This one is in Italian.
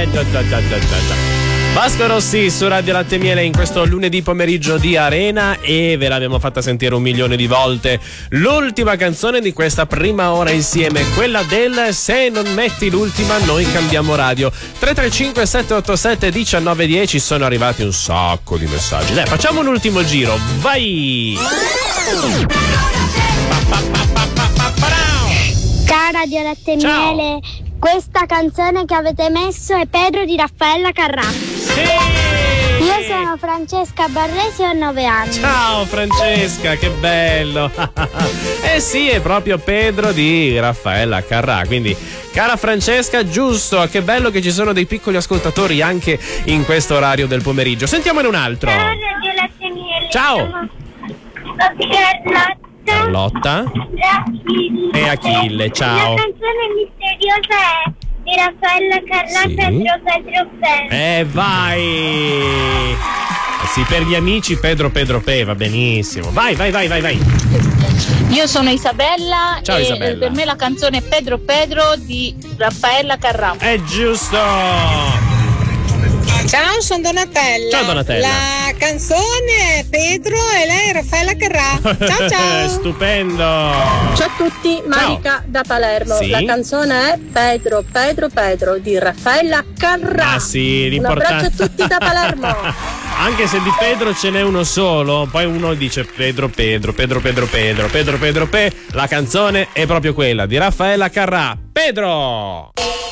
Vasco Rossi su Radio Latte e Miele in questo lunedì pomeriggio di Arena, e ve l'abbiamo fatta sentire 1 milione di volte. L'ultima canzone di questa prima ora insieme, quella del Se non metti l'ultima noi cambiamo radio. 335 787 1910. Sono arrivati un sacco di messaggi. Dai, facciamo un ultimo giro, vai! Ciao Radio Latte e Miele, questa canzone che avete messo è Pedro di Raffaella Carrà. Sì! Io sono Francesca Barresi e ho 9 anni. Ciao Francesca, che bello! Eh sì, è proprio Pedro di Raffaella Carrà, quindi cara Francesca, giusto, che bello che ci sono dei piccoli ascoltatori anche in questo orario del pomeriggio. Sentiamone un altro. Ciao Radio Latte e Miele. Ciao! Carlotta e Achille, ciao. La canzone misteriosa è di Raffaella Carrà, Sì. Pedro Pe. Vai! Sì, per gli amici Pedro Pe, va benissimo. Vai. Io sono Isabella. Ciao, e Isabella. per me la canzone è Pedro di Raffaella Carrà. È giusto! Ciao, sono Donatella. Ciao, Donatella. La canzone è Pedro e lei è Raffaella Carrà. Ciao. Stupendo! Ciao a tutti, Marica da Palermo. Sì? La canzone è Pedro di Raffaella Carrà. Ah sì, Un l'importante. abbraccio a tutti da Palermo. Anche se di Pedro ce n'è uno solo, poi uno dice Pedro Pe, la canzone è proprio quella di Raffaella Carrà. Pedro!